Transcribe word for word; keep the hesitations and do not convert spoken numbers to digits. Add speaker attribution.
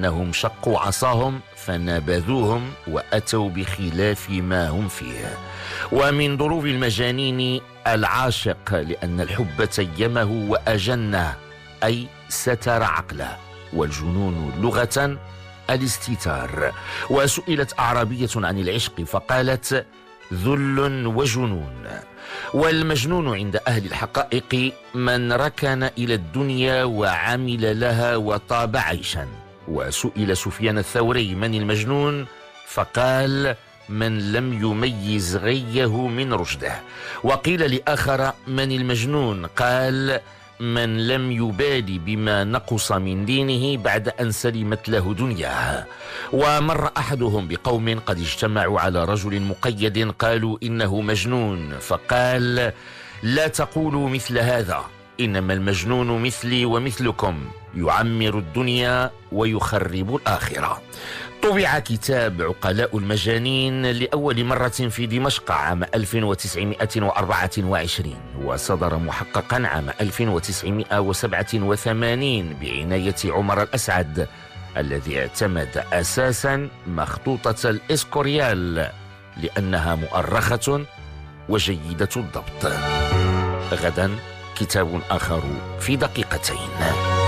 Speaker 1: أنهم شقوا عصاهم فنابذوهم وأتوا بخلاف ما هم فيه. ومن ضروب المجانين العاشق، لأن الحب تيمه وأجنه، أي ستر عقله. والجنون لغة الاستتار. وسئلت أعرابية عن العشق فقالت: ذل وجنون. والمجنون عند أهل الحقائق من ركن إلى الدنيا وعمل لها وطاب عيشا. وسئل سفيان الثوري: من المجنون؟ فقال: من لم يميز غيه من رشده. وقيل لآخر: من المجنون؟ قال: من لم يبالي بما نقص من دينه بعد أن سلمت له دنياه. ومر أحدهم بقوم قد اجتمعوا على رجل مقيد قالوا إنه مجنون، فقال: لا تقولوا مثل هذا، إنما المجنون مثلي ومثلكم، يعمر الدنيا ويخرب الآخرة. طبع كتاب عقلاء المجانين لأول مرة في دمشق عام ألف وتسعمائة وأربعة وعشرين، وصدر محققا عام ألف وتسعمائة وسبعة وثمانين بعناية عمر الأسعد، الذي اعتمد أساسا مخطوطة الإسكوريال لأنها مؤرخة وجيدة الضبط. غدا كتاب آخر في دقيقتين.